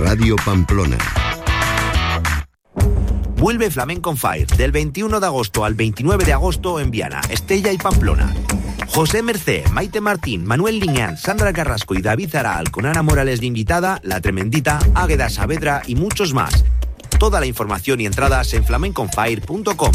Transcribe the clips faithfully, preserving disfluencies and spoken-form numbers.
Radio Pamplona. Vuelve Flamenco on Fire del veintiuno de agosto al veintinueve de agosto en Viana, Estella y Pamplona. José Mercé, Maite Martín, Manuel Liñán, Sandra Carrasco y David Zaral con Ana Morales de invitada, La Tremendita, Águeda Saavedra y muchos más. Toda la información y entradas en flamenco on fire punto com.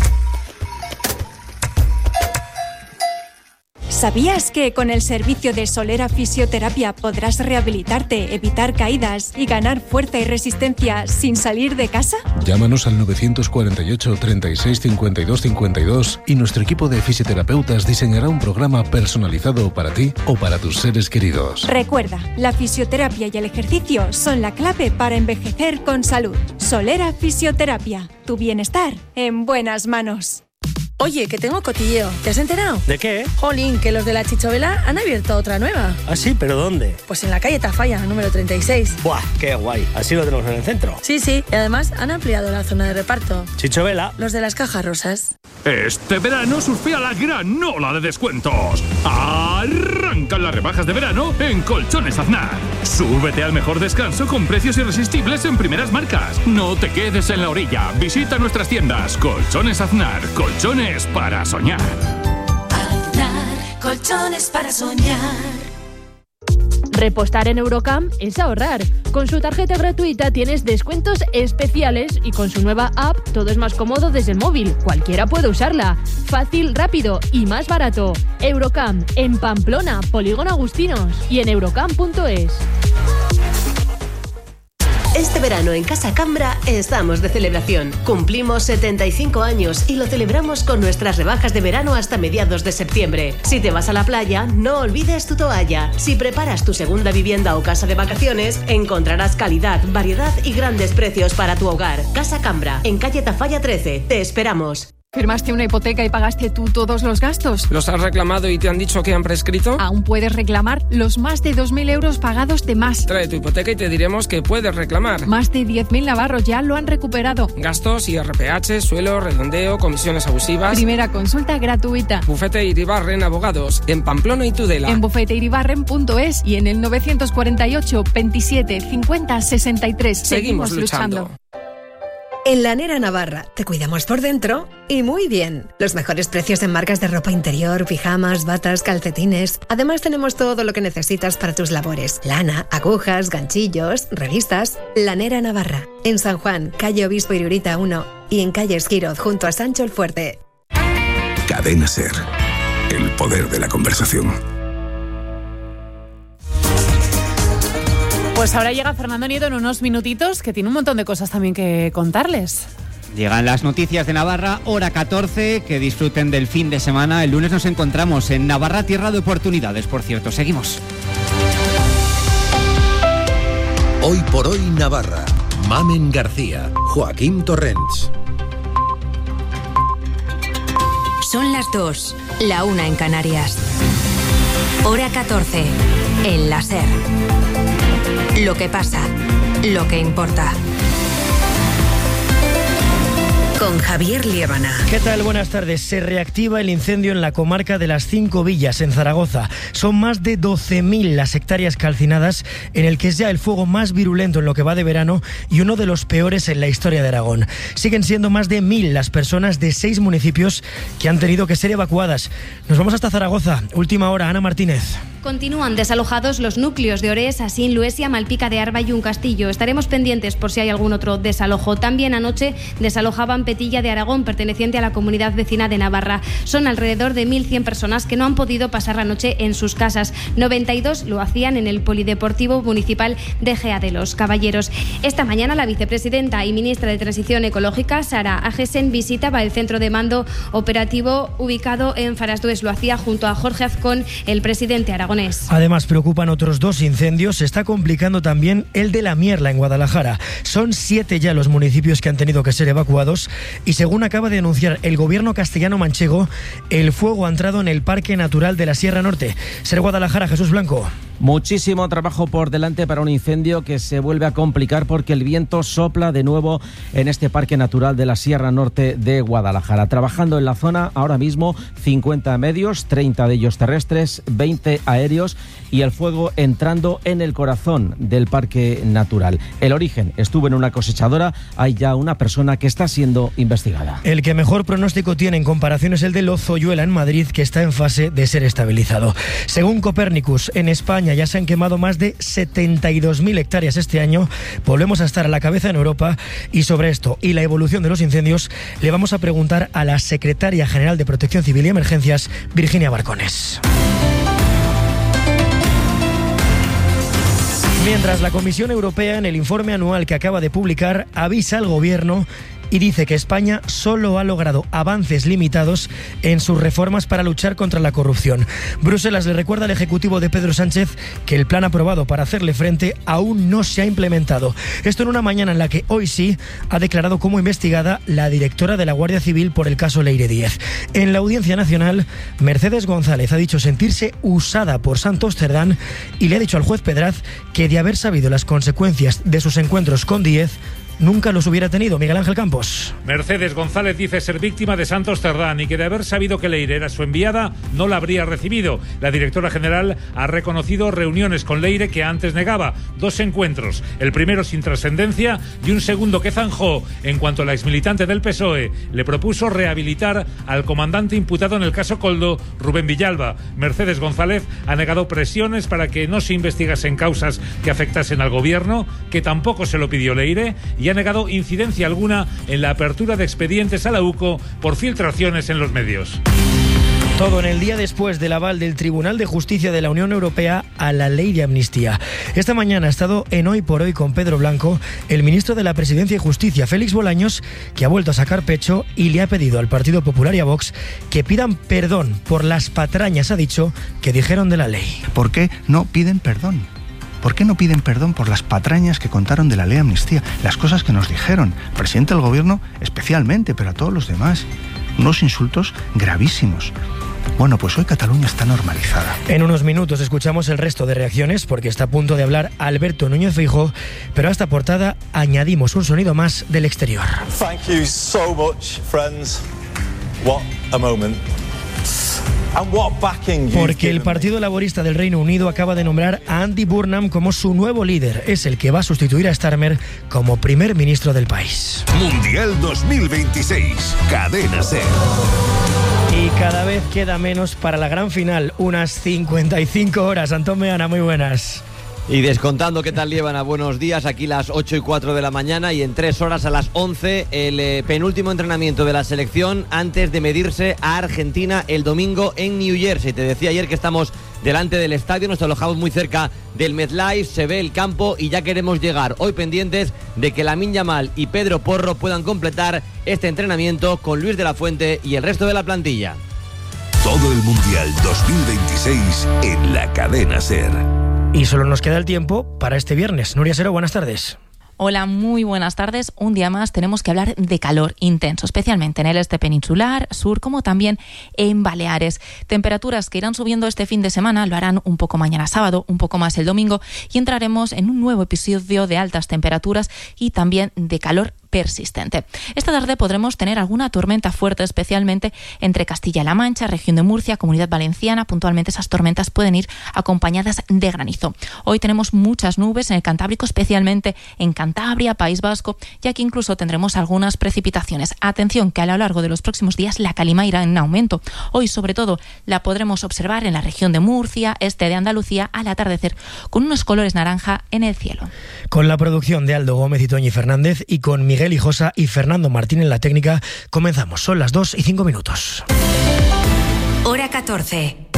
¿Sabías que con el servicio de Solera Fisioterapia podrás rehabilitarte, evitar caídas y ganar fuerza y resistencia sin salir de casa? Llámanos al nueve cuatro ocho, treinta y seis, cincuenta y dos cincuenta y dos y nuestro equipo de fisioterapeutas diseñará un programa personalizado para ti o para tus seres queridos. Recuerda, la fisioterapia y el ejercicio son la clave para envejecer con salud. Solera Fisioterapia, tu bienestar en buenas manos. Oye, que tengo cotilleo. ¿Te has enterado? ¿De qué? Jolín, que los de la Chichovela han abierto otra nueva. ¿Ah, sí? ¿Pero dónde? Pues en la calle Tafalla, número treinta y seis. ¡Buah, qué guay! Así lo tenemos en el centro. Sí, sí. Y además han ampliado la zona de reparto. Chichovela. Los de las cajas rosas. Este verano surfea la gran ola de descuentos. Arrancan las rebajas de verano en Colchones Aznar. Súbete al mejor descanso con precios irresistibles en primeras marcas. No te quedes en la orilla. Visita nuestras tiendas. Colchones Aznar. Colchones para soñar. Aznar, colchones para soñar. Repostar en Eurocam es ahorrar. Con su tarjeta gratuita tienes descuentos especiales y con su nueva app todo es más cómodo desde el móvil. Cualquiera puede usarla. Fácil, rápido y más barato. Eurocam en Pamplona, Polígono Agustinos y en eurocam punto es. Este verano en Casa Cambra estamos de celebración. Cumplimos setenta y cinco años y lo celebramos con nuestras rebajas de verano hasta mediados de septiembre. Si te vas a la playa, no olvides tu toalla. Si preparas tu segunda vivienda o casa de vacaciones, encontrarás calidad, variedad y grandes precios para tu hogar. Casa Cambra, en calle Tafalla trece. Te esperamos. ¿Firmaste una hipoteca y pagaste tú todos los gastos? ¿Los has reclamado y te han dicho que han prescrito? Aún puedes reclamar los más de dos mil euros pagados de más. Trae tu hipoteca y te diremos que puedes reclamar. Más de diez mil navarros ya lo han recuperado. Gastos, I R P H, suelo, redondeo, comisiones abusivas. Primera consulta gratuita. Bufete Iribarren Abogados, en Pamplona y Tudela. En bufete iribarren punto es y en el novecientos cuarenta y ocho, veintisiete, cincuenta, sesenta y tres. Seguimos, Seguimos luchando. luchando. En Lanera Navarra te cuidamos por dentro y muy bien. Los mejores precios en marcas de ropa interior, pijamas, batas, calcetines. Además tenemos todo lo que necesitas para tus labores. Lana, agujas, ganchillos, revistas. Lanera Navarra. En San Juan, calle Obispo Irurita uno y en calle Esquiroz junto a Sancho el Fuerte. Cadena Ser. El poder de la conversación. Pues ahora llega Fernando Nieto en unos minutitos, que tiene un montón de cosas también que contarles. Llegan las noticias de Navarra, hora catorce, que disfruten del fin de semana. El lunes nos encontramos en Navarra, tierra de oportunidades, por cierto. Seguimos. Hoy por hoy Navarra. Mamen García, Joaquín Torrents. Son las dos, la una en Canarias. Hora catorce, en la Ser. Lo que pasa, lo que importa. Con Javier Liébana. ¿Qué tal? Buenas tardes. Se reactiva el incendio en la comarca de las Cinco Villas, en Zaragoza. Son más de doce mil las hectáreas calcinadas, en el que es ya el fuego más virulento en lo que va de verano y uno de los peores en la historia de Aragón. Siguen siendo más de mil las personas de seis municipios que han tenido que ser evacuadas. Nos vamos hasta Zaragoza. Última hora, Ana Martínez. Continúan desalojados los núcleos de Orés, Asín, Luesia, Malpica de Arba y un Castillo. Estaremos pendientes por si hay algún otro desalojo. También anoche desalojaban Petilla de Aragón, perteneciente a la comunidad vecina de Navarra. Son alrededor de mil cien personas que no han podido pasar la noche en sus casas. noventa y dos lo hacían en el Polideportivo Municipal de Gea de los Caballeros. Esta mañana la vicepresidenta y ministra de Transición Ecológica, Sara Agesen, visitaba el centro de mando operativo ubicado en Farasdues. Lo hacía junto a Jorge Azcón, el presidente aragonés. Además, preocupan otros dos incendios. Se está complicando también el de La Mierla, en Guadalajara. Son siete ya los municipios que han tenido que ser evacuados. Y según acaba de anunciar el gobierno castellano-manchego, el fuego ha entrado en el Parque Natural de la Sierra Norte. Ser Guadalajara, Jesús Blanco. Muchísimo trabajo por delante para un incendio que se vuelve a complicar porque el viento sopla de nuevo en este Parque Natural de la Sierra Norte de Guadalajara. Trabajando en la zona ahora mismo cincuenta medios, treinta de ellos terrestres, veinte aéreos y el fuego entrando en el corazón del Parque Natural. El origen estuvo en una cosechadora, hay ya una persona que está siendo investigada. El que mejor pronóstico tiene en comparación es el de Lozoyuela en Madrid, que está en fase de ser estabilizado. Según Copernicus, en España ya se han quemado más de setenta y dos mil hectáreas este año. Volvemos a estar a la cabeza en Europa y sobre esto y la evolución de los incendios le vamos a preguntar a la secretaria general de Protección Civil y Emergencias, Virginia Barcones. Mientras la Comisión Europea, en el informe anual que acaba de publicar, avisa al Gobierno y dice que España solo ha logrado avances limitados en sus reformas para luchar contra la corrupción. Bruselas le recuerda al Ejecutivo de Pedro Sánchez que el plan aprobado para hacerle frente aún no se ha implementado. Esto en una mañana en la que hoy sí ha declarado como investigada la directora de la Guardia Civil por el caso Leire Díez. En la Audiencia Nacional, Mercedes González ha dicho sentirse usada por Santos Cerdán y le ha dicho al juez Pedraz que de haber sabido las consecuencias de sus encuentros con Díez, nunca los hubiera tenido. Miguel Ángel Campos. Mercedes González dice ser víctima de Santos Cerdán y que de haber sabido que Leire era su enviada, no la habría recibido. La directora general ha reconocido reuniones con Leire que antes negaba. Dos encuentros, el primero sin trascendencia y un segundo que zanjó en cuanto la exmilitante del P S O E le propuso rehabilitar al comandante imputado en el caso Koldo, Rubén Villalba. Mercedes González ha negado presiones para que no se investigasen causas que afectasen al gobierno, que tampoco se lo pidió Leire, y ha negado incidencia alguna en la apertura de expedientes a la U C O por filtraciones en los medios. Todo en el día después del aval del Tribunal de Justicia de la Unión Europea a la ley de amnistía. Esta mañana ha estado en Hoy por Hoy con Pedro Blanco, el ministro de la Presidencia y Justicia, Félix Bolaños, que ha vuelto a sacar pecho y le ha pedido al Partido Popular y a Vox que pidan perdón por las patrañas, ha dicho, que dijeron de la ley. ¿Por qué no piden perdón? ¿Por qué no piden perdón por las patrañas que contaron de la ley de amnistía? Las cosas que nos dijeron, el presidente del gobierno especialmente, pero a todos los demás. Unos insultos gravísimos. Bueno, pues hoy Cataluña está normalizada. En unos minutos escuchamos el resto de reacciones porque está a punto de hablar Alberto Núñez Feijóo, pero a esta portada añadimos un sonido más del exterior. Thank you so much, friends. What a moment. Porque el Partido Laborista del Reino Unido acaba de nombrar a Andy Burnham como su nuevo líder. Es el que va a sustituir a Starmer como primer ministro del país. Mundial dos mil veintiséis, Cadena SER. Y cada vez queda menos para la gran final, unas cincuenta y cinco horas. Antón Meana, muy buenas. Y descontando qué tal llevan a buenos días, aquí las ocho y cuatro de la mañana y en tres horas a las once el eh, penúltimo entrenamiento de la selección antes de medirse a Argentina el domingo en New Jersey. Te decía ayer que estamos delante del estadio, nos alojamos muy cerca del MetLife, se ve el campo y ya queremos llegar. Hoy pendientes de que Lamine Yamal y Pedro Porro puedan completar este entrenamiento con Luis de la Fuente y el resto de la plantilla. Todo el Mundial dos mil veintiséis en la Cadena SER. Y solo nos queda el tiempo para este viernes. Nuria Sero, buenas tardes. Hola, muy buenas tardes. Un día más tenemos que hablar de calor intenso, especialmente en el este peninsular, sur, como también en Baleares. Temperaturas que irán subiendo este fin de semana, lo harán un poco mañana sábado, un poco más el domingo, y entraremos en un nuevo episodio de altas temperaturas y también de calor persistente. Esta tarde podremos tener alguna tormenta fuerte, especialmente entre Castilla-La Mancha, región de Murcia, Comunidad Valenciana. Puntualmente esas tormentas pueden ir acompañadas de granizo. Hoy tenemos muchas nubes en el Cantábrico, especialmente en Cantabria, País Vasco, y aquí incluso tendremos algunas precipitaciones. Atención, que a lo largo de los próximos días la calima irá en aumento. Hoy, sobre todo, la podremos observar en la región de Murcia, este de Andalucía, al atardecer, con unos colores naranja en el cielo. Con la producción de Aldo Gómez y Toñi Fernández y con Miguel Hijosa y Fernando Martín en la técnica, comenzamos. Son las dos y cinco minutos. Hora catorce.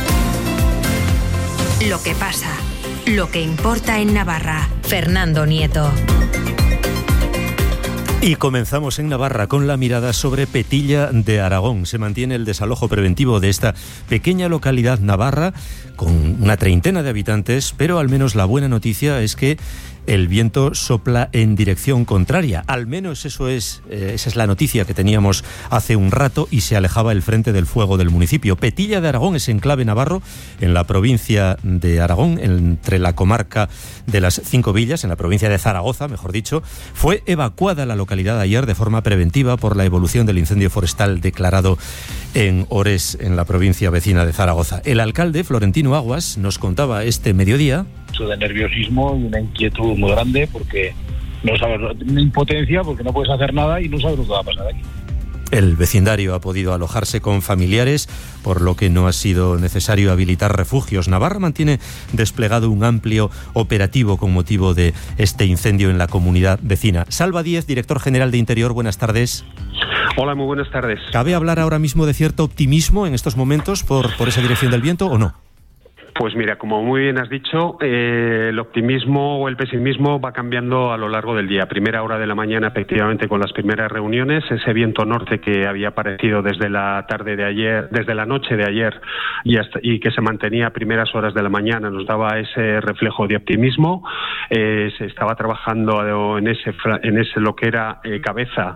Lo que pasa, lo que importa en Navarra. Fernando Nieto. Y comenzamos en Navarra con la mirada sobre Petilla de Aragón. Se mantiene el desalojo preventivo de esta pequeña localidad navarra con una treintena de habitantes, pero al menos la buena noticia es que el viento sopla en dirección contraria. Al menos eso es, eh, esa es la noticia que teníamos hace un rato y se alejaba el frente del fuego del municipio. Petilla de Aragón es enclave navarro en la provincia de Aragón, entre la comarca de las Cinco Villas, en la provincia de Zaragoza, mejor dicho. Fue evacuada la localidad ayer de forma preventiva por la evolución del incendio forestal declarado en Ores, en la provincia vecina de Zaragoza. El alcalde, Florentino Aguas, nos contaba este mediodía de nerviosismo y una inquietud muy grande porque no sabes, una impotencia porque no puedes hacer nada y no sabes lo que va a pasar aquí. El vecindario ha podido alojarse con familiares, por lo que no ha sido necesario habilitar refugios. Navarra mantiene desplegado un amplio operativo con motivo de este incendio en la comunidad vecina. Salva Díez, director general de Interior, buenas tardes. Hola, muy buenas tardes. ¿Cabe hablar ahora mismo de cierto optimismo en estos momentos por, por esa dirección del viento o no? Pues mira, como muy bien has dicho, eh, el optimismo o el pesimismo va cambiando a lo largo del día. Primera hora de la mañana, efectivamente, con las primeras reuniones, ese viento norte que había aparecido desde la tarde de ayer, desde la noche de ayer y, hasta, y que se mantenía a primeras horas de la mañana, nos daba ese reflejo de optimismo. Eh, se estaba trabajando en ese, en ese lo que era eh, cabeza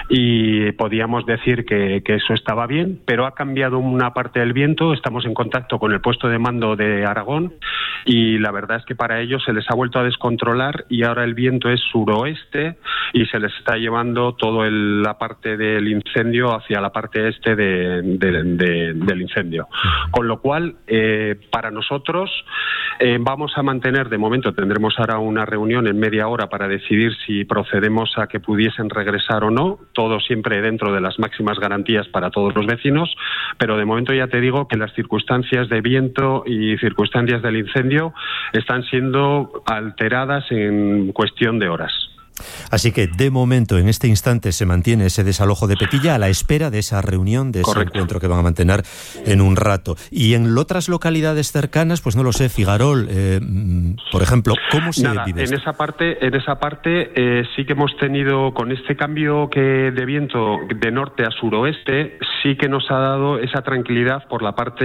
y podíamos decir que, que eso estaba bien, pero ha cambiado una parte del viento. Estamos en contacto con el puesto de mando de de Aragón y la verdad es que para ellos se les ha vuelto a descontrolar y ahora el viento es suroeste y se les está llevando toda la parte del incendio hacia la parte este de, de, de, del incendio. Con lo cual, eh, para nosotros eh, vamos a mantener, de momento tendremos ahora una reunión en media hora para decidir si procedemos a que pudiesen regresar o no, todo siempre dentro de las máximas garantías para todos los vecinos, pero de momento ya te digo que las circunstancias de viento y circunstancias del incendio están siendo alteradas en cuestión de horas. Así que, de momento, en este instante se mantiene ese desalojo de Petilla a la espera de esa reunión, de ese Correcto. encuentro que van a mantener en un rato. Y en otras localidades cercanas, pues no lo sé, Figarol, eh, por ejemplo, ¿cómo se Nada, vive en esto? esa parte, en esa parte eh, sí que hemos tenido, con este cambio que de viento de norte a suroeste, sí que nos ha dado esa tranquilidad por la parte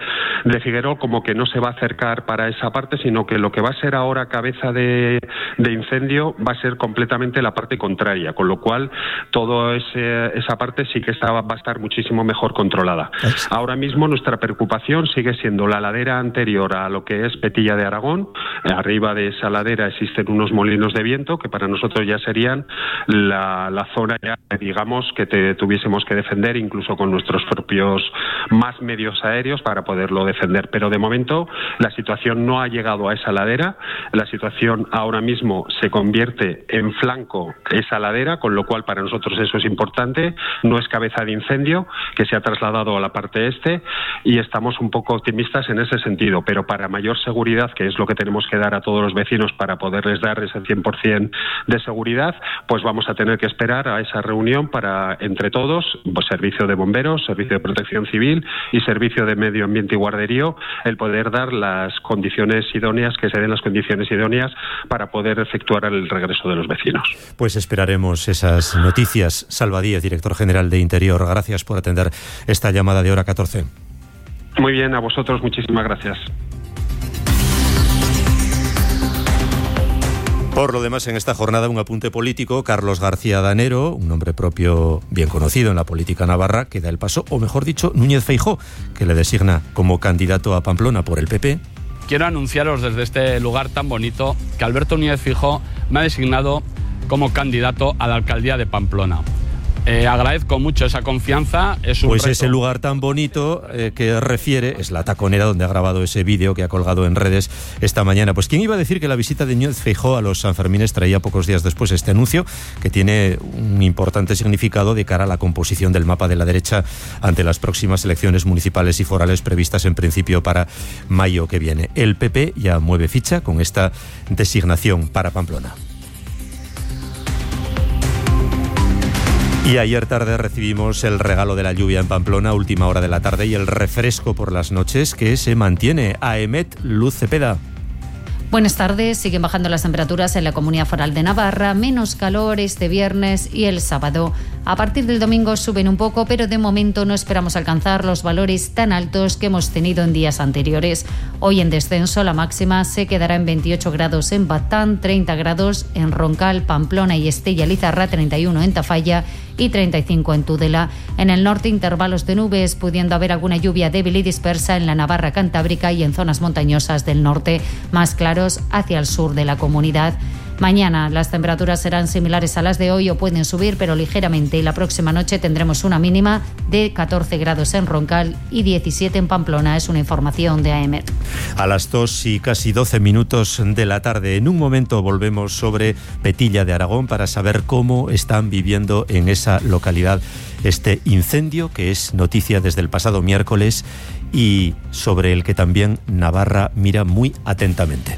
de Figueró, como que no se va a acercar para esa parte, sino que lo que va a ser ahora cabeza de, de incendio va a ser completamente la parte contraria, con lo cual toda esa parte sí que está, va a estar muchísimo mejor controlada. Ahora mismo nuestra preocupación sigue siendo la ladera anterior a lo que es Petilla de Aragón. Arriba de esa ladera existen unos molinos de viento que para nosotros ya serían la, la zona ya, digamos, que te, tuviésemos que defender incluso con nuestros propios más medios aéreos para poderlo defender. Pero de momento la situación no ha llegado a esa ladera. La situación ahora mismo se convierte en flanco esa ladera, con lo cual para nosotros eso es importante. No es cabeza de incendio, que se ha trasladado a la parte este y estamos un poco optimistas en ese sentido, pero para mayor seguridad, que es lo que tenemos que dar a todos los vecinos para poderles dar ese cien por ciento de seguridad, pues vamos a tener que esperar a esa reunión para, entre todos, pues, servicio de bomberos, servicio de protección civil y servicio de medio ambiente y guarderío, el poder dar las condiciones idóneas, que se den las condiciones idóneas para poder efectuar el regreso de los vecinos. Pues esperaremos esas noticias. Salva Díez, director general de Interior, gracias por atender esta llamada de Hora catorce. Muy bien, a vosotros muchísimas gracias. Por lo demás, en esta jornada un apunte político. Carlos García Danero, un nombre propio bien conocido en la política navarra, que da el paso, o mejor dicho, Núñez Feijóo, que le designa como candidato a Pamplona por el P P. Quiero anunciaros desde este lugar tan bonito que Alberto Núñez Feijóo me ha designado como candidato a la alcaldía de Pamplona. Eh, agradezco mucho esa confianza. Es un pues reto. Ese lugar tan bonito eh, que refiere es la Taconera, donde ha grabado ese vídeo que ha colgado en redes esta mañana. Pues quién iba a decir que la visita de Núñez Feijóo a los Sanfermines traía pocos días después este anuncio, que tiene un importante significado de cara a la composición del mapa de la derecha ante las próximas elecciones municipales y forales previstas en principio para mayo que viene. El P P ya mueve ficha con esta designación para Pamplona. Y ayer tarde recibimos el regalo de la lluvia en Pamplona, última hora de la tarde, y el refresco por las noches que se mantiene. Aemet Luz Cepeda. Buenas tardes. Siguen bajando las temperaturas en la Comunidad Foral de Navarra. Menos calor este viernes y el sábado. A partir del domingo suben un poco, pero de momento no esperamos alcanzar los valores tan altos que hemos tenido en días anteriores. Hoy en descenso la máxima se quedará en veintiocho grados en Batán, treinta grados en Roncal, Pamplona y Estella-Lizarra, treinta y uno en Tafalla y treinta y cinco en Tudela. En el norte intervalos de nubes, pudiendo haber alguna lluvia débil y dispersa en la Navarra Cantábrica y en zonas montañosas del norte, más claros hacia el sur de la comunidad. Mañana las temperaturas serán similares a las de hoy o pueden subir, pero ligeramente, y la próxima noche tendremos una mínima de catorce grados en Roncal y diecisiete en Pamplona. Es una información de A E M E T. A las dos y casi doce minutos de la tarde, en un momento volvemos sobre Petilla de Aragón para saber cómo están viviendo en esa localidad este incendio, que es noticia desde el pasado miércoles y sobre el que también Navarra mira muy atentamente.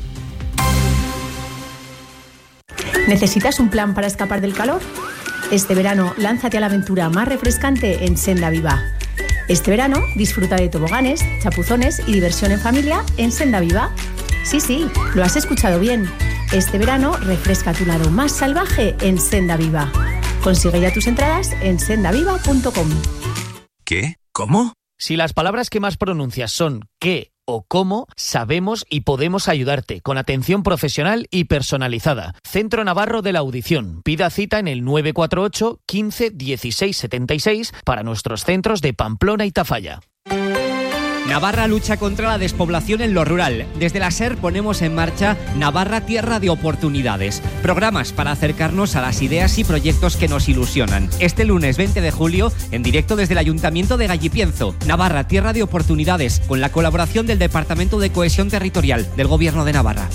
¿Necesitas un plan para escapar del calor? Este verano, lánzate a la aventura más refrescante en Senda Viva. Este verano, disfruta de toboganes, chapuzones y diversión en familia en Senda Viva. Sí, sí, lo has escuchado bien. Este verano, refresca tu lado más salvaje en Senda Viva. Consigue ya tus entradas en sendaviva punto com. ¿Qué? ¿Cómo? Si las palabras que más pronuncias son qué o cómo, sabemos y podemos ayudarte con atención profesional y personalizada. Centro Navarro de la Audición. Pida cita en el nueve cuatro ocho, quince, dieciséis, setenta y seis para nuestros centros de Pamplona y Tafalla. Navarra lucha contra la despoblación en lo rural. Desde la SER ponemos en marcha Navarra Tierra de Oportunidades. Programas para acercarnos a las ideas y proyectos que nos ilusionan. Este lunes veinte de julio, en directo desde el Ayuntamiento de Gallipienzo. Navarra Tierra de Oportunidades, con la colaboración del Departamento de Cohesión Territorial del Gobierno de Navarra.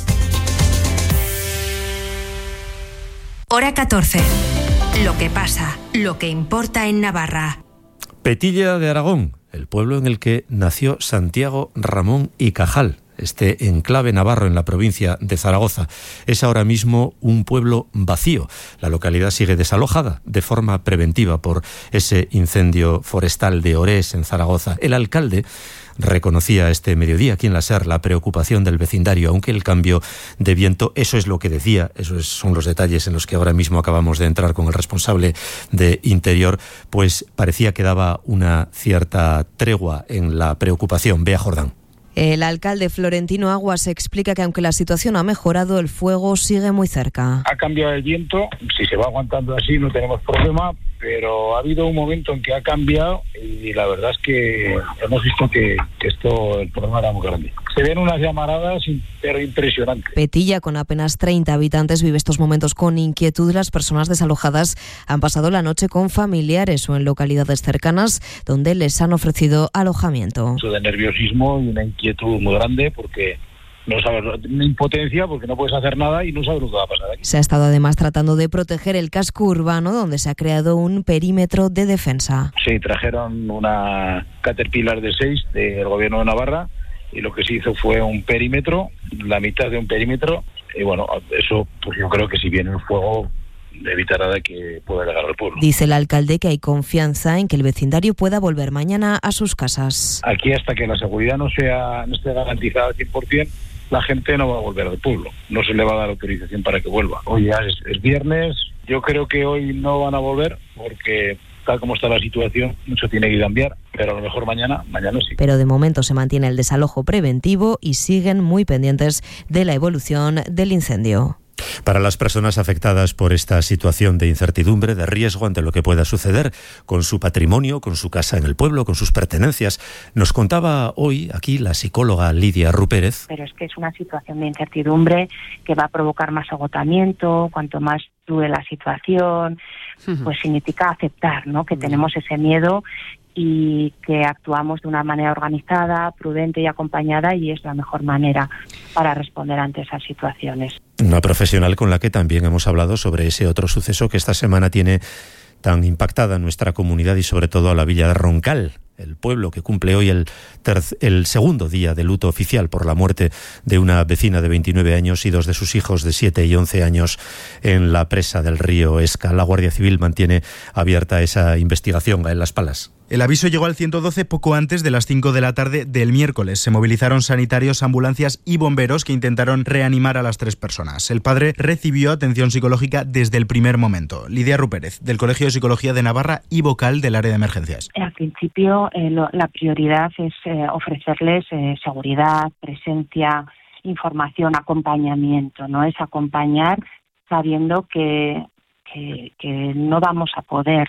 Hora catorce. Lo que pasa, lo que importa en Navarra. Petilla de Aragón, el pueblo en el que nació Santiago Ramón y Cajal, este enclave navarro en la provincia de Zaragoza. Es ahora mismo un pueblo vacío. La localidad sigue desalojada de forma preventiva por ese incendio forestal de Orés en Zaragoza. El alcalde reconocía este mediodía aquí en la SER la preocupación del vecindario, aunque el cambio de viento, eso es lo que decía, esos son los detalles en los que ahora mismo acabamos de entrar con el responsable de Interior, pues parecía que daba una cierta tregua en la preocupación. Bea Jordán. El alcalde Florentino Aguas explica que aunque la situación ha mejorado, el fuego sigue muy cerca. Ha cambiado el viento, si se va aguantando así no tenemos problema, pero ha habido un momento en que ha cambiado y la verdad es que hemos visto que, que esto, el problema era muy grande. Se ven unas llamaradas pero impresionantes. Petilla, con apenas treinta habitantes, vive estos momentos con inquietud. Las personas desalojadas han pasado la noche con familiares o en localidades cercanas donde les han ofrecido alojamiento. Eso de nerviosismo y una inquietud muy grande porque no sabes, una impotencia porque no puedes hacer nada y no sabes lo que va a pasar aquí. Se ha estado además tratando de proteger el casco urbano, donde se ha creado un perímetro de defensa. Sí, trajeron una Caterpillar de seis del gobierno de Navarra y lo que se hizo fue un perímetro, la mitad de un perímetro, y bueno, eso pues yo creo que si viene el fuego evitará de que pueda llegar al pueblo. Dice el alcalde que hay confianza en que el vecindario pueda volver mañana a sus casas. Aquí hasta que la seguridad no sea no esté garantizada al cien por ciento, la gente no va a volver al pueblo. No se le va a dar autorización para que vuelva. Hoy ya es, es viernes, yo creo que hoy no van a volver porque tal como está la situación, mucho tiene que cambiar, pero a lo mejor mañana, mañana sí. Pero de momento se mantiene el desalojo preventivo y siguen muy pendientes de la evolución del incendio. Para las personas afectadas por esta situación de incertidumbre, de riesgo ante lo que pueda suceder con su patrimonio, con su casa en el pueblo, con sus pertenencias, nos contaba hoy aquí la psicóloga Lidia Rupérez. Pero es que es una situación de incertidumbre que va a provocar más agotamiento, cuanto más dure la situación, pues significa aceptar, ¿no?, que tenemos ese miedo y que actuamos de una manera organizada, prudente y acompañada, y es la mejor manera para responder ante esas situaciones. Una profesional con la que también hemos hablado sobre ese otro suceso que esta semana tiene tan impactada nuestra comunidad y sobre todo a la villa de Roncal, el pueblo que cumple hoy el, terc- el segundo día de luto oficial por la muerte de una vecina de veintinueve años y dos de sus hijos de siete y once años en la presa del río Esca. La Guardia Civil mantiene abierta esa investigación en Las Palas. El aviso llegó al ciento doce poco antes de las cinco de la tarde del miércoles. Se movilizaron sanitarios, ambulancias y bomberos que intentaron reanimar a las tres personas. El padre recibió atención psicológica desde el primer momento. Lidia Rupérez, del Colegio de Psicología de Navarra y vocal del área de emergencias. Al principio, eh, lo, la prioridad es eh, ofrecerles eh, seguridad, presencia, información, acompañamiento, ¿no? Es acompañar sabiendo que, que, que no vamos a poder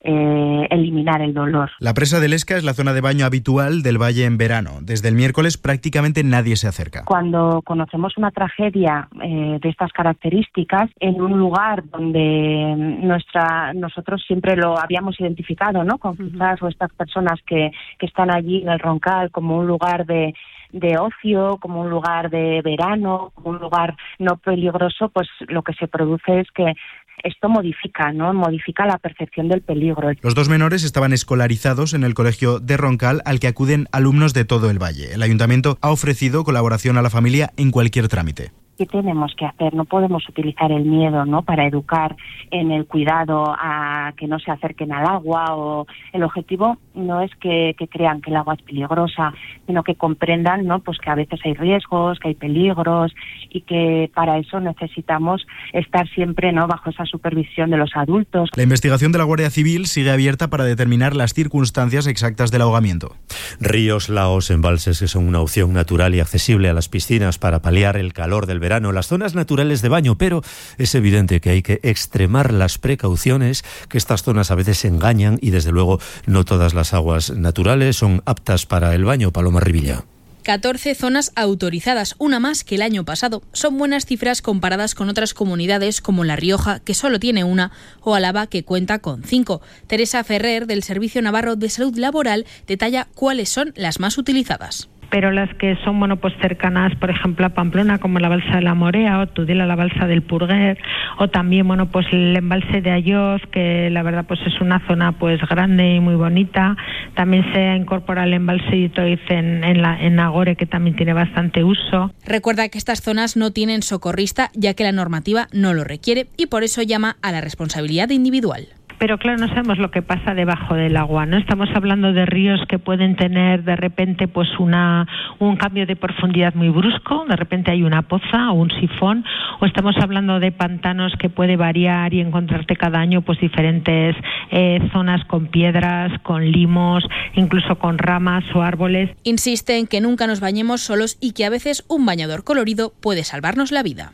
Eh, eliminar el dolor. La presa del Esca es la zona de baño habitual del valle en verano. Desde el miércoles prácticamente nadie se acerca. Cuando conocemos una tragedia eh, de estas características en un lugar donde nuestra nosotros siempre lo habíamos identificado, ¿no? Con quizás o estas personas que, que están allí en el Roncal como un lugar de de ocio, como un lugar de verano, como un lugar no peligroso, pues lo que se produce es que esto modifica, ¿no? Modifica la percepción del peligro. Los dos menores estaban escolarizados en el colegio de Roncal, al que acuden alumnos de todo el valle. El ayuntamiento ha ofrecido colaboración a la familia en cualquier trámite. ¿Qué tenemos que hacer? No podemos utilizar el miedo, ¿no? Para educar en el cuidado a que no se acerquen al agua. O el objetivo no es que, que crean que el agua es peligrosa, sino que comprendan, ¿no? Pues que a veces hay riesgos, que hay peligros y que para eso necesitamos estar siempre, ¿no? Bajo esa supervisión de los adultos. La investigación de la Guardia Civil sigue abierta para determinar las circunstancias exactas del ahogamiento. Ríos, lagos, embalses que son una opción natural y accesible a las piscinas para paliar el calor del verano, las zonas naturales de baño, pero es evidente que hay que extremar las precauciones, que estas zonas a veces engañan y desde luego no todas las aguas naturales son aptas para el baño. Paloma Rivilla. catorce zonas autorizadas, una más que el año pasado. Son buenas cifras comparadas con otras comunidades como La Rioja, que solo tiene una, o Álava, que cuenta con cinco. Teresa Ferrer, del Servicio Navarro de Salud Laboral, detalla cuáles son las más utilizadas. Pero las que son bueno pues cercanas, por ejemplo, a Pamplona, como la balsa de la Morea o Tudela, la balsa del Purguer, o también bueno pues el embalse de Ayoz, que la verdad pues es una zona pues grande y muy bonita. También se incorpora el embalse de Itoiz en, en, la, en Nagore, que también tiene bastante uso. Recuerda que estas zonas no tienen socorrista, ya que la normativa no lo requiere, y por eso llama a la responsabilidad individual. Pero claro, no sabemos lo que pasa debajo del agua, ¿no? Estamos hablando de ríos que pueden tener de repente pues una un cambio de profundidad muy brusco, de repente hay una poza o un sifón, o estamos hablando de pantanos que puede variar y encontrarte cada año pues diferentes eh, zonas con piedras, con limos, incluso con ramas o árboles. Insiste en que nunca nos bañemos solos y que a veces un bañador colorido puede salvarnos la vida.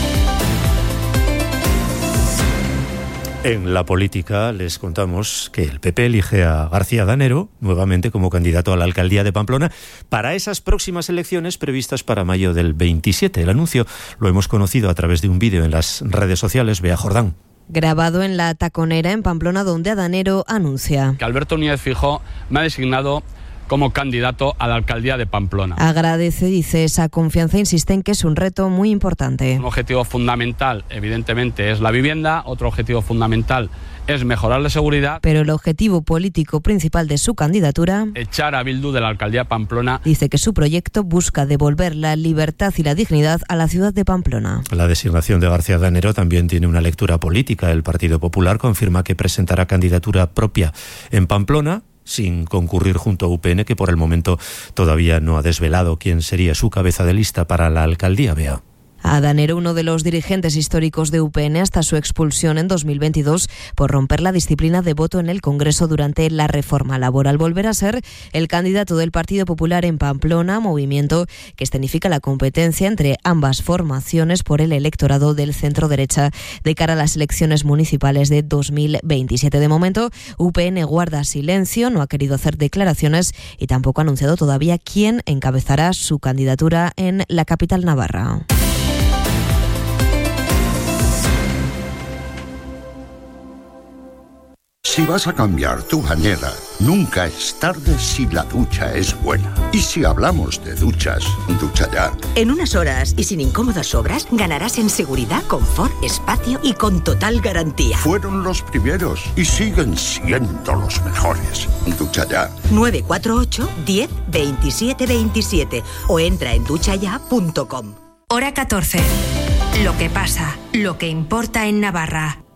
En la política les contamos que el P P elige a García Danero nuevamente como candidato a la alcaldía de Pamplona para esas próximas elecciones previstas para mayo del veintisiete. El anuncio lo hemos conocido a través de un vídeo en las redes sociales. Bea Jordán. Grabado en La Taconera, en Pamplona, donde Danero anuncia que Alberto Núñez Feijóo me ha designado como candidato a la alcaldía de Pamplona. Agradece, dice, esa confianza, insiste en que es un reto muy importante. Un objetivo fundamental, evidentemente, es la vivienda, otro objetivo fundamental es mejorar la seguridad. Pero el objetivo político principal de su candidatura, echar a Bildu de la alcaldía de Pamplona. Dice que su proyecto busca devolver la libertad y la dignidad a la ciudad de Pamplona. La designación de García Danero también tiene una lectura política. El Partido Popular confirma que presentará candidatura propia en Pamplona, sin concurrir junto a U P N, que por el momento todavía no ha desvelado quién sería su cabeza de lista para la alcaldía. Bea. A Danero, uno de los dirigentes históricos de U P N, hasta su expulsión en dos mil veintidós por romper la disciplina de voto en el Congreso durante la reforma laboral. Volverá a ser el candidato del Partido Popular en Pamplona, movimiento que escenifica la competencia entre ambas formaciones por el electorado del centro-derecha de cara a las elecciones municipales de dos mil veintisiete. De momento, U P N guarda silencio, no ha querido hacer declaraciones y tampoco ha anunciado todavía quién encabezará su candidatura en la capital navarra. Si vas a cambiar tu bañera, nunca es tarde si la ducha es buena. Y si hablamos de duchas, Ducha Ya. En unas horas y sin incómodas obras, ganarás en seguridad, confort, espacio y con total garantía. Fueron los primeros y siguen siendo los mejores. Ducha Ya. nueve cuatro ocho, diez, veintisiete veintisiete o entra en ducha ya punto com. Hora catorce. Lo que pasa, lo que importa en Navarra.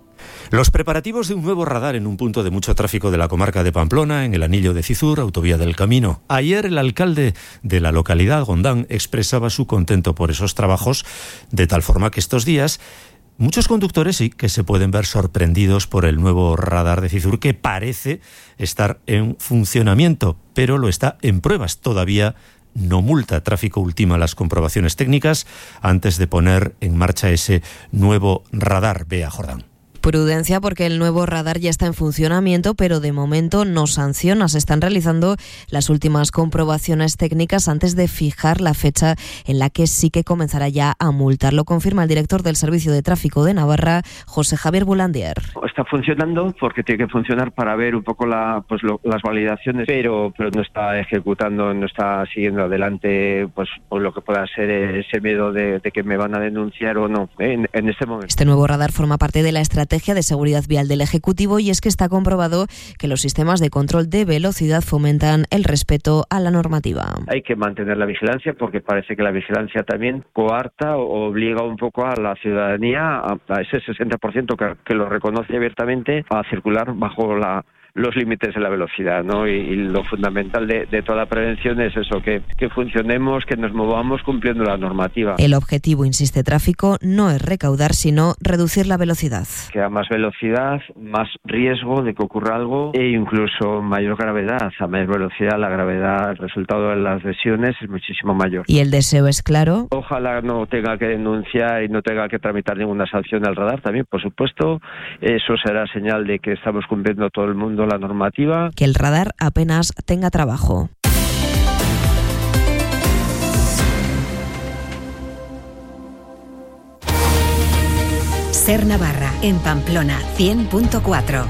Los preparativos de un nuevo radar en un punto de mucho tráfico de la comarca de Pamplona, en el anillo de Cizur, autovía del Camino. Ayer el alcalde de la localidad, Gondán, expresaba su contento por esos trabajos, de tal forma que estos días muchos conductores sí que se pueden ver sorprendidos por el nuevo radar de Cizur, que parece estar en funcionamiento, pero lo está en pruebas. Todavía no multa. Tráfico ultima las comprobaciones técnicas antes de poner en marcha ese nuevo radar. Bea Jordán. Prudencia, porque el nuevo radar ya está en funcionamiento, pero de momento no sanciona. Se están realizando las últimas comprobaciones técnicas antes de fijar la fecha en la que sí que comenzará ya a multar. Lo confirma el director del Servicio de Tráfico de Navarra, José Javier Bulandier. Está funcionando porque tiene que funcionar para ver un poco la, pues lo, las validaciones, pero, pero no está ejecutando, no está siguiendo adelante pues por lo que pueda ser ese miedo de, de que me van a denunciar o no, ¿eh? en, en este momento. Este nuevo radar forma parte de la estrategia de seguridad vial del Ejecutivo, y es que está comprobado que los sistemas de control de velocidad fomentan el respeto a la normativa. Hay que mantener la vigilancia, porque parece que la vigilancia también coarta o obliga un poco a la ciudadanía, a, a ese sesenta por ciento que, que lo reconoce abiertamente, a circular bajo la los límites de la velocidad, ¿no? Y, y lo fundamental de, de toda prevención es eso, que, que funcionemos, que nos movamos cumpliendo la normativa. El objetivo, insiste Tráfico, no es recaudar, sino reducir la velocidad. Que a más velocidad, más riesgo de que ocurra algo e incluso mayor gravedad. A mayor velocidad, la gravedad, el resultado de las lesiones es muchísimo mayor. Y el deseo es claro. Ojalá no tenga que denunciar y no tenga que tramitar ninguna sanción al radar también, por supuesto. Eso será señal de que estamos cumpliendo todo el mundo la normativa. Que el radar apenas tenga trabajo. Ser Navarra, en Pamplona, cien punto cuatro.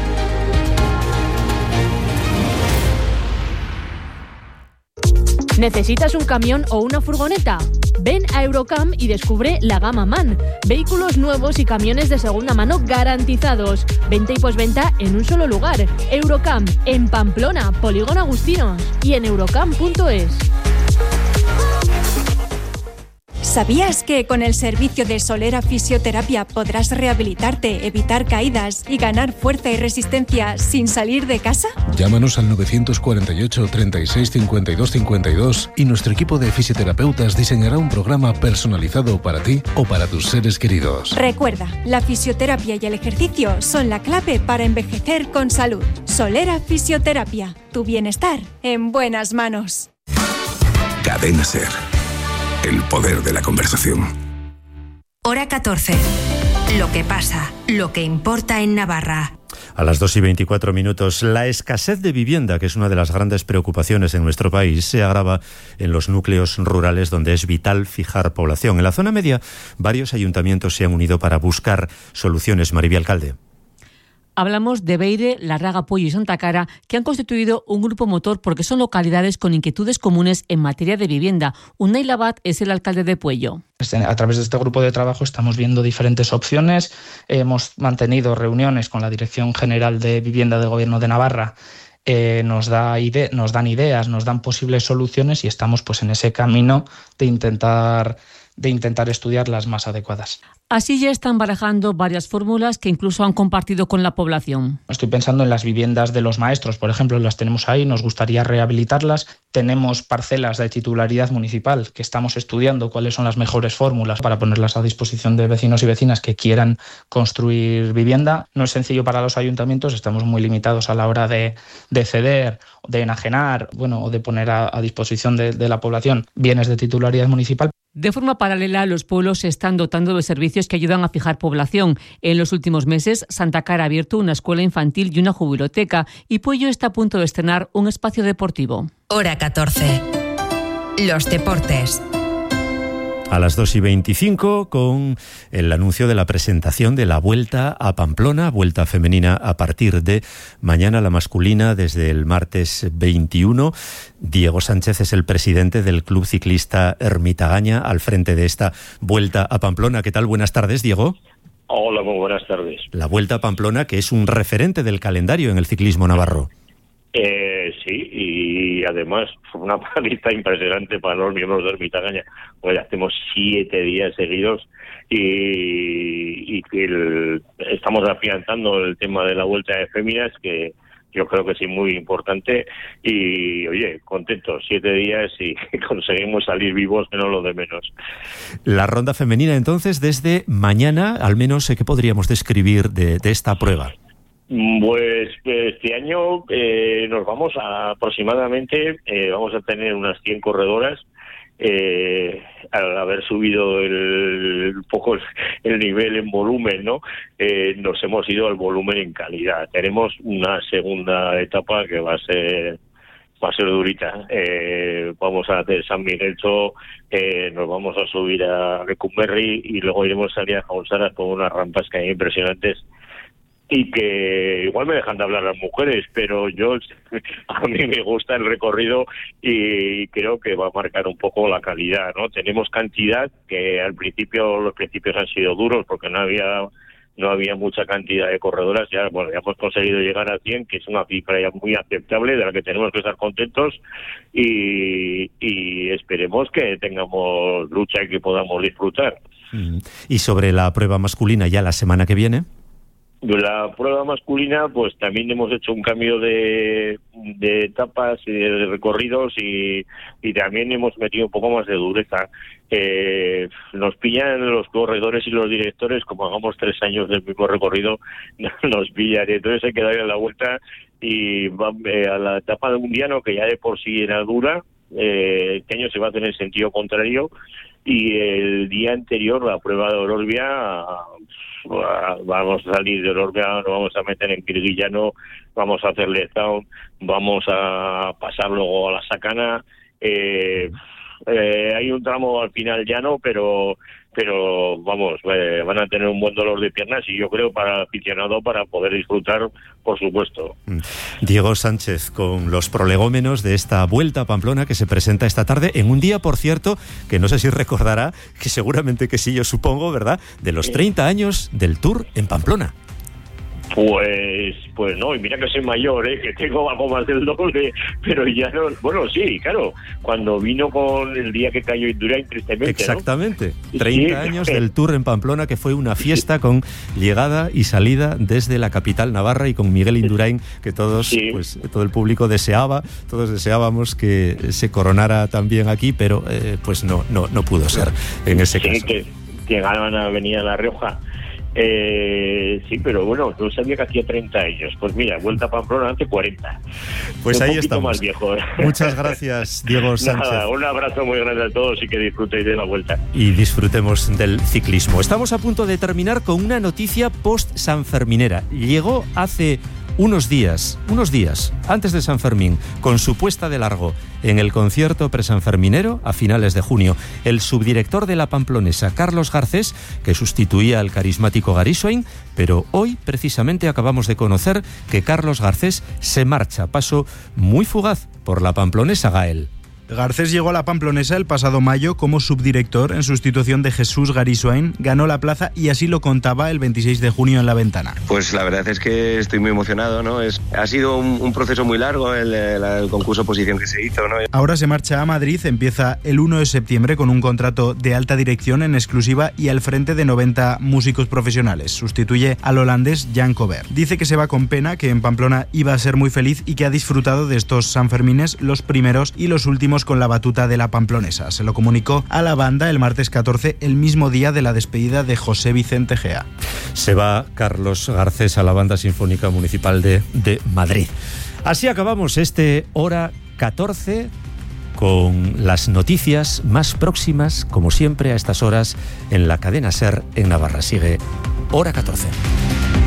¿Necesitas un camión o una furgoneta? Ven a Eurocam y descubre la gama MAN. Vehículos nuevos y camiones de segunda mano garantizados. Venta y posventa en un solo lugar. Eurocam, en Pamplona, Polígono Agustinos, y en eurocam punto es. ¿Sabías que con el servicio de Solera Fisioterapia podrás rehabilitarte, evitar caídas y ganar fuerza y resistencia sin salir de casa? Llámanos al novecientos cuarenta y ocho, treinta y seis, cincuenta y dos cincuenta y dos y nuestro equipo de fisioterapeutas diseñará un programa personalizado para ti o para tus seres queridos. Recuerda, la fisioterapia y el ejercicio son la clave para envejecer con salud. Solera Fisioterapia, tu bienestar en buenas manos. Cadena Ser. El poder de la conversación. Hora catorce. Lo que pasa, lo que importa en Navarra. A las dos y veinticuatro minutos, la escasez de vivienda, que es una de las grandes preocupaciones en nuestro país, se agrava en los núcleos rurales donde es vital fijar población. En la zona media, varios ayuntamientos se han unido para buscar soluciones. Maribel Alcalde. Hablamos de Beire, Larraga, Puello y Santa Cara, que han constituido un grupo motor porque son localidades con inquietudes comunes en materia de vivienda. Unai Labat es el alcalde de Puello. A través de este grupo de trabajo estamos viendo diferentes opciones. Hemos mantenido reuniones con la Dirección General de Vivienda del Gobierno de Navarra. Eh, nos, da ide- nos dan ideas, nos dan posibles soluciones y estamos pues en ese camino de intentar, de intentar estudiar las más adecuadas. Así ya están barajando varias fórmulas que incluso han compartido con la población. Estoy pensando en las viviendas de los maestros, por ejemplo, las tenemos ahí, nos gustaría rehabilitarlas. Tenemos parcelas de titularidad municipal que estamos estudiando cuáles son las mejores fórmulas para ponerlas a disposición de vecinos y vecinas que quieran construir vivienda. No es sencillo para los ayuntamientos, estamos muy limitados a la hora de, de ceder, de enajenar, bueno, o de poner a, a disposición de, de la población bienes de titularidad municipal. De forma paralela, los pueblos se están dotando de servicios que ayudan a fijar población. En los últimos meses, Santa Cara ha abierto una escuela infantil y una jubiloteca, y Puello está a punto de estrenar un espacio deportivo. Hora catorce. Los deportes. A las dos y veinticinco, con el anuncio de la presentación de la Vuelta a Pamplona, Vuelta femenina a partir de mañana, la masculina desde el martes veintiuno. Diego Sánchez es el presidente del Club Ciclista Ermitagaña al frente de esta Vuelta a Pamplona. ¿Qué tal? Buenas tardes, Diego. Hola, muy buenas tardes. La Vuelta a Pamplona, que es un referente del calendario en el ciclismo navarro. Eh, sí, y además fue una paliza impresionante para los miembros de Ermitagaña. Pues hacemos siete días seguidos y, y que el, estamos afianzando el tema de la Vuelta de Féminas, que yo creo que sí, muy importante. Y, oye, contentos, siete días y conseguimos salir vivos, que no lo de menos. La ronda femenina, entonces, desde mañana, al menos, ¿qué podríamos describir de, de esta prueba? Pues este año eh, nos vamos a aproximadamente, eh, vamos a tener unas cien corredoras. Eh, al haber subido el, un poco el, el nivel en volumen, ¿no? Eh, nos hemos ido al volumen en calidad. Tenemos una segunda etapa que va a ser va a ser durita. Eh, vamos a hacer San Miguelcho, eh, nos vamos a subir a Lecumberri y luego iremos a salir a Jaunzara con unas rampas que hay impresionantes. Y que igual me dejan de hablar las mujeres, pero yo a mí me gusta el recorrido y creo que va a marcar un poco la calidad, ¿no? Tenemos cantidad, que al principio los principios han sido duros porque no había no había mucha cantidad de corredoras. Ya, bueno, ya hemos conseguido llegar a cien, que es una cifra ya muy aceptable, de la que tenemos que estar contentos, y, y esperemos que tengamos lucha y que podamos disfrutar. Y sobre la prueba masculina, ya la semana que viene. La prueba masculina, pues también hemos hecho un cambio de, de etapas y de recorridos y, y también hemos metido un poco más de dureza. Eh, nos pillan los corredores y los directores, como hagamos tres años del mismo recorrido, nos pillan. Entonces hay que darle la vuelta y va, eh, a la etapa de Mundiano, que ya de por sí era dura, eh, este año se va a hacer en sentido contrario. Y el día anterior, la prueba de Ororbia, vamos a salir de Ororbia, nos vamos a meter en Quirguillano, vamos a hacer Lezaun, vamos a pasar luego a la Sacana. Eh, eh, hay un tramo al final llano, pero pero vamos, eh, van a tener un buen dolor de piernas y yo creo para el aficionado para poder disfrutar, por supuesto. Diego Sánchez con los prolegómenos de esta Vuelta a Pamplona que se presenta esta tarde en un día, por cierto, que no sé si recordará, que seguramente que sí, yo supongo, ¿verdad?, de los treinta años del Tour en Pamplona. Pues pues no, y mira que soy mayor, ¿eh? Que tengo algo más del doble, pero ya no... Bueno, sí, claro, cuando vino con el día que cayó Indurain, tristemente, Exactamente, ¿no? treinta Sí. años del Tour en Pamplona, que fue una fiesta con llegada y salida desde la capital navarra y con Miguel Indurain, que todos, sí. pues todo el público deseaba, todos deseábamos que se coronara también aquí, pero eh, pues no, no, no pudo ser en ese sí, caso. que, que ganaban a venir a La Rioja. Eh, sí, pero bueno, no sabía que hacía treinta años. Pues mira, Vuelta a Pamplona hace cuarenta. Pues un ahí poquito estamos. Más viejo. Muchas gracias, Diego Sánchez. Nada, un abrazo muy grande a todos y que disfrutéis de la Vuelta. Y disfrutemos del ciclismo. Estamos a punto de terminar con una noticia post-sanferminera. Llegó hace unos días, unos días antes de San Fermín, con su puesta de largo en el concierto presanferminero a finales de junio, el subdirector de la Pamplonesa, Carlos Garcés, que sustituía al carismático Gary Swain, pero hoy precisamente acabamos de conocer que Carlos Garcés se marcha, paso muy fugaz por la Pamplonesa, Gael. Garcés llegó a la Pamplonesa el pasado mayo como subdirector en sustitución de Jesús Gary Swain, ganó la plaza y así lo contaba el veintiséis de junio en La Ventana. Pues la verdad es que estoy muy emocionado, ¿no? Es, ha sido un, un proceso muy largo el, el, el concurso oposición que se hizo, ¿no? Ahora se marcha a Madrid, empieza el uno de septiembre con un contrato de alta dirección en exclusiva y al frente de noventa músicos profesionales. Sustituye al holandés Jan Cover. Dice que se va con pena, que en Pamplona iba a ser muy feliz y que ha disfrutado de estos Sanfermines, los primeros y los últimos con la batuta de la Pamplonesa. Se lo comunicó a la banda el martes catorce, el mismo día de la despedida de José Vicente Gea. Se va Carlos Garcés a la Banda Sinfónica Municipal de, de Madrid. Así acabamos este Hora catorce con las noticias más próximas, como siempre a estas horas, en la cadena SER en Navarra. Sigue Hora catorce.